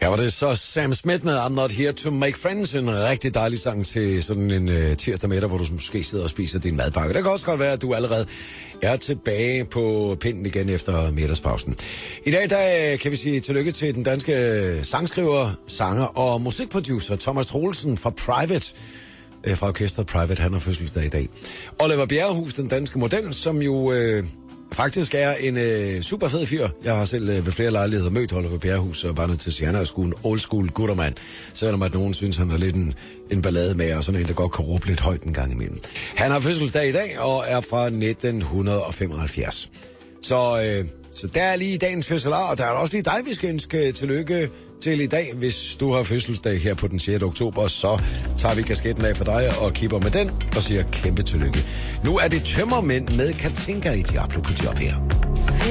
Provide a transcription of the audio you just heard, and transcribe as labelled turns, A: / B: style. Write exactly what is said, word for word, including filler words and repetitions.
A: Her var det så Sam Smith med I'm Not Here To Make Friends. En rigtig dejlig sang til sådan en uh, tirsdag middag, hvor du måske sidder og spiser din madpakke. Det kan også godt være, at du allerede er tilbage på pinden igen efter middagspausen. I dag der kan vi sige tillykke til den danske sangskriver, sanger og musikproducer Thomas Troelsen fra Private. Fra orkestret Private, han har fødselsdag i dag. Oliver Bjerrehus, den danske model, som jo øh, faktisk er en øh, super fed fyr. Jeg har selv øh, ved flere lejligheder mødt Oliver Bjerrehus, og bare nødt til at sige, han er sgu en old school guttermand. Selvom at nogen synes, han er lidt en, en ballade med, og sådan en, der godt kan råbe lidt højt en gang imellem. Han har fødselsdag i dag, og er fra nitten femoghalvfjerds. Så... Øh, Så der er lige dagens fødselar, og der er også lige dig, vi skal ønske tillykke til i dag. Hvis du har fødselsdag her på den sjette oktober, så tager vi kasketten af for dig og kipper med den og siger kæmpe tillykke. Nu er det tømmermænd med Katinka i Diablo på job her.